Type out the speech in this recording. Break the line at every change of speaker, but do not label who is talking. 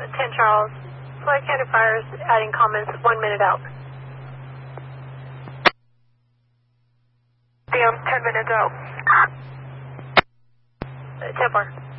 10 Charles. Flight County Fires adding comments 1 minute out.
PM 10 minutes out.
10-4.